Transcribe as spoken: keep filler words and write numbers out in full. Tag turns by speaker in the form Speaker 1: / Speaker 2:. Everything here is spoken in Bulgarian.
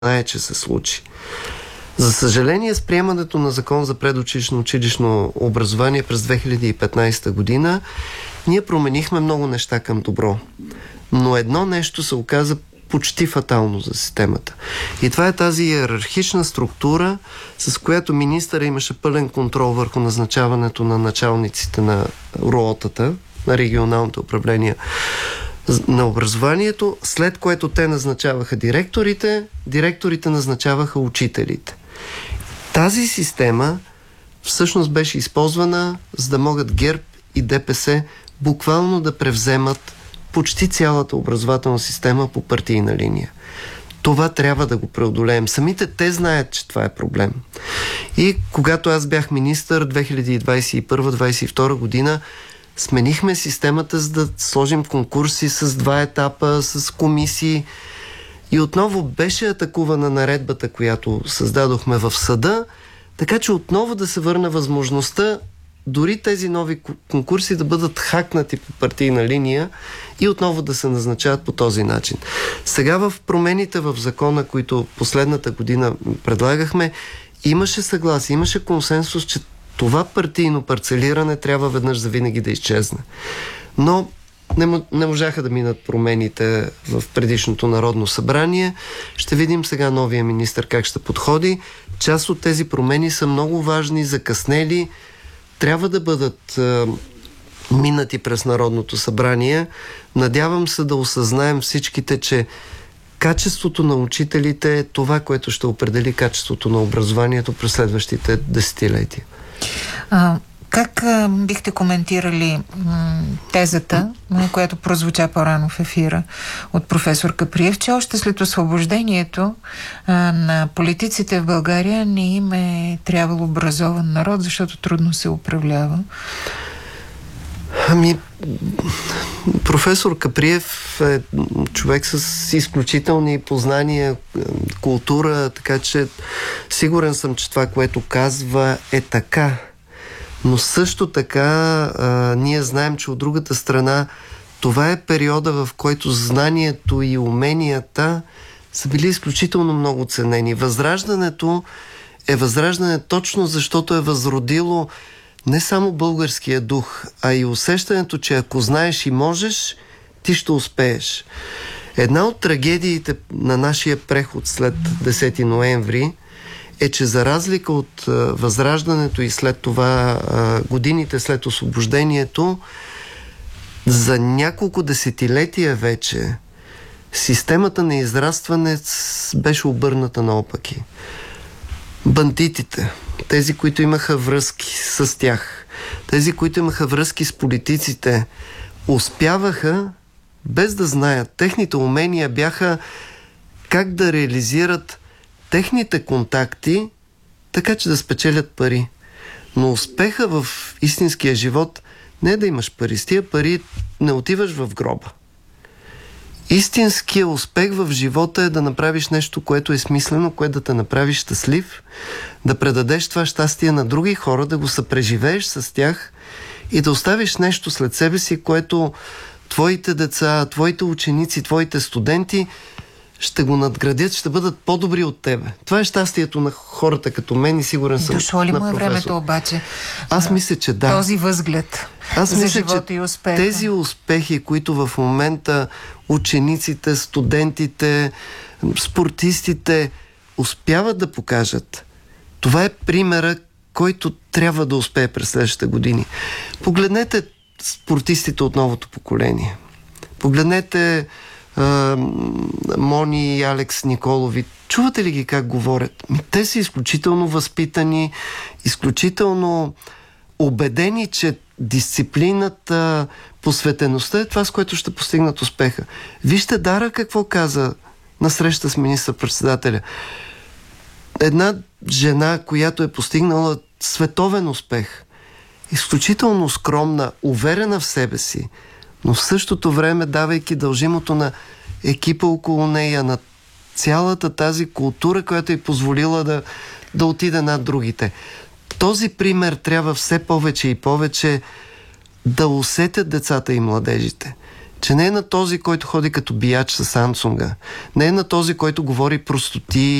Speaker 1: знае, че се случи. За съжаление, с приемането на закон за предучилищно училищно образование през две хиляди и петнадесета година, ние променихме много неща към добро. Но едно нещо се оказа почти фатално за системата. И това е тази иерархична структура, с която министъра имаше пълен контрол върху назначаването на началниците на РОО-тата, на регионалното управление на образованието, след което те назначаваха директорите, директорите назначаваха учителите. Тази система всъщност беше използвана, за да могат ГЕРБ и ДПС буквално да превземат почти цялата образователна система по партийна линия. Това трябва да го преодолеем. Самите те знаят, че това е проблем. И когато аз бях министър две хиляди двадесет и първа - двадесет и втора година, сменихме системата, за да сложим конкурси с два етапа, с комисии. И отново беше атакувана наредбата, която създадохме в съда, така че отново да се върна възможността дори тези нови конкурси да бъдат хакнати по партийна линия и отново да се назначават по този начин. Сега в промените в закона, които последната година предлагахме, имаше съгласие, имаше консенсус, че това партийно парцелиране трябва веднъж завинаги да изчезне. Но не, не можаха да минат промените в предишното Народно събрание. Ще видим сега новия министър как ще подходи. Част от тези промени са много важни, закъснели, трябва да бъдат е, минати през Народното събрание. Надявам се да осъзнаем всичките, че качеството на учителите е това, което ще определи качеството на образованието през следващите десетилетия.
Speaker 2: А, как а, бихте коментирали м, тезата, м, която прозвуча по-рано в ефира от професор Каприев, че още след освобождението а, на политиците в България не им е трябвало образован народ, защото трудно се управлява?
Speaker 1: Ами, професор Каприев е човек с изключителни познания, култура, така че сигурен съм, че това, което казва, е така. Но също така а, ние знаем, че от другата страна това е периода, в който знанието и уменията са били изключително много ценени. Възраждането е възраждане точно защото е възродило не само българския дух, а и усещането, че ако знаеш и можеш, ти ще успееш. Една от трагедиите на нашия преход след десети ноември е, че за разлика от а, възраждането и след това а, годините след освобождението, за няколко десетилетия вече системата на израстване беше обърната наопаки. Бандитите, тези, които имаха връзки с тях, тези, които имаха връзки с политиците, успяваха, без да знаят, техните умения бяха как да реализират техните контакти, така че да спечелят пари. Но успеха в истинския живот не е да имаш пари. С тия пари не отиваш в гроба. Истинският успех в живота е да направиш нещо, което е смислено, което да те направи щастлив, да предадеш това щастие на други хора, да го съпреживееш с тях и да оставиш нещо след себе си, което твоите деца, твоите ученици, твоите студенти ще го надградят, ще бъдат по-добри от тебе. Това е щастието на хората като мен и сигурен съм.
Speaker 2: Дошло ли му е времето обаче?
Speaker 1: Аз мисля, че да.
Speaker 2: Този възглед
Speaker 1: Аз
Speaker 2: за
Speaker 1: мисля,
Speaker 2: живота
Speaker 1: че
Speaker 2: и успеха.
Speaker 1: Тези успехи, които в момента учениците, студентите, спортистите успяват да покажат, това е примера, който трябва да успее през следващите години. Погледнете спортистите от новото поколение. Погледнете Мони и Алекс Николови. Чувате ли ги как говорят? Те са изключително възпитани, изключително убедени, че дисциплината, посветеността е това, с което ще постигнат успеха. Вижте Дара какво каза на среща с министър-председателя. Една жена, която е постигнала световен успех, изключително скромна, уверена в себе си, но в същото време давайки дължимото на екипа около нея, на цялата тази култура, която е позволила да, да отиде над другите. Този пример трябва все повече и повече да усетят децата и младежите. Че не е на този, който ходи като бияч с Самсунга. Не е на този, който говори простоти